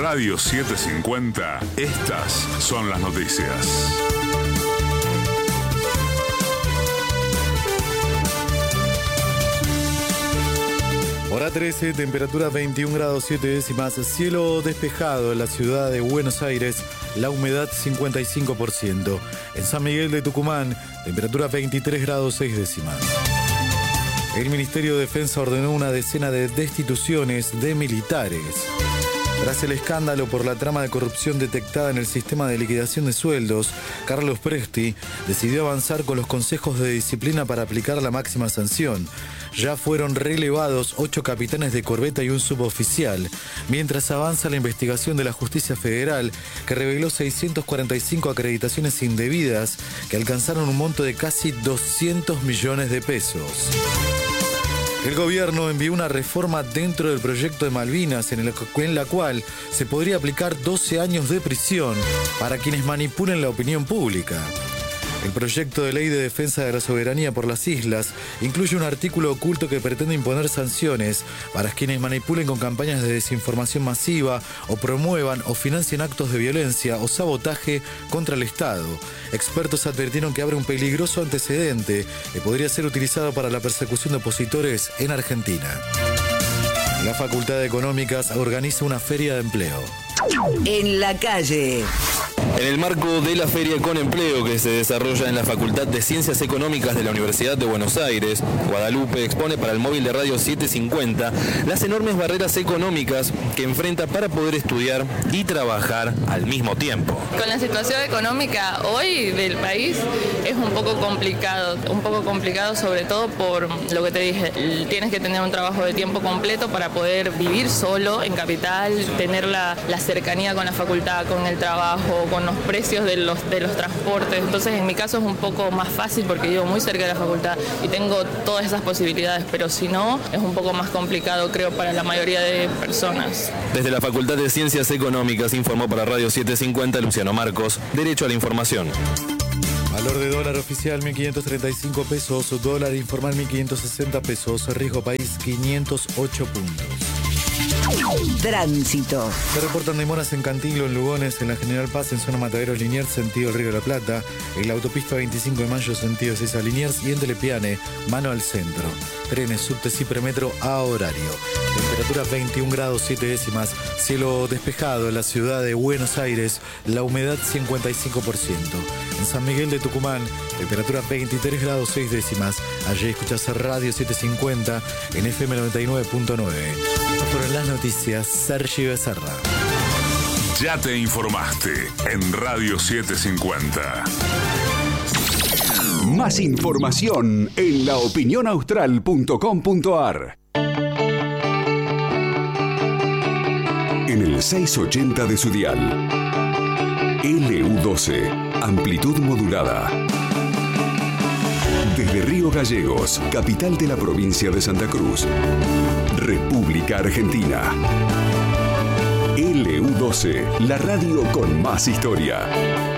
Radio 750, estas son las noticias. Hora 13, temperatura 21 grados 7 décimas, cielo despejado en la ciudad de Buenos Aires, la humedad 55%. En San Miguel de Tucumán, temperatura 23 grados 6 décimas. El Ministerio de Defensa ordenó una decena de destituciones de militares. Tras el escándalo por la trama de corrupción detectada en el sistema de liquidación de sueldos, Carlos Presti decidió avanzar con los consejos de disciplina para aplicar la máxima sanción. Ya fueron relevados 8 capitanes de corbeta y un suboficial, mientras avanza la investigación de la Justicia Federal, que reveló 645 acreditaciones indebidas que alcanzaron un monto de casi 200 millones de pesos. El gobierno envió una reforma dentro del proyecto de Malvinas en la cual se podría aplicar 12 años de prisión para quienes manipulen la opinión pública. El proyecto de ley de defensa de la soberanía por las islas incluye un artículo oculto que pretende imponer sanciones para quienes manipulen con campañas de desinformación masiva o promuevan o financien actos de violencia o sabotaje contra el Estado. Expertos advirtieron que abre un peligroso antecedente que podría ser utilizado para la persecución de opositores en Argentina. La Facultad de Económicas organiza una feria de empleo. En la calle. En el marco de la Feria con Empleo que se desarrolla en la Facultad de Ciencias Económicas de la Universidad de Buenos Aires, Guadalupe expone para el móvil de Radio 750 las enormes barreras económicas que enfrenta para poder estudiar y trabajar al mismo tiempo. Con la situación económica hoy del país es un poco complicado sobre todo por lo que te dije, tienes que tener un trabajo de tiempo completo para poder vivir solo en Capital, tener la cercanía con la facultad, con el trabajo, con los precios de los transportes. Entonces en mi caso es un poco más fácil porque vivo muy cerca de la facultad y tengo todas esas posibilidades, pero si no es un poco más complicado, creo, para la mayoría de personas. Desde la Facultad de Ciencias Económicas informó para Radio 750 Luciano Marcos, Derecho a la Información. Valor de dólar oficial 1.535 pesos, dólar informal 1.560 pesos, riesgo país 508 puntos. Tránsito. Se reportan demoras en Cantilo, en Lugones, en la General Paz, en zona Mataderos Liniers, sentido Río de la Plata, en la autopista 25 de Mayo, sentido César Liniers, y en Telepiane, mano al centro. Trenes, subtes y premetro a horario. Temperatura 21 grados 7 décimas, cielo despejado en la ciudad de Buenos Aires, la humedad 55%. En San Miguel de Tucumán, temperatura 23 grados 6 décimas. Allí escuchás Radio 750 en FM 99.9. Estas fueron las noticias. Sergio Becerra. Ya te informaste en Radio 750. Más información en laopinionaustral.com.ar. En el 680 de su dial. LU12, amplitud modulada. Desde Río Gallegos, capital de la provincia de Santa Cruz, República Argentina. LU12, la radio con más historia.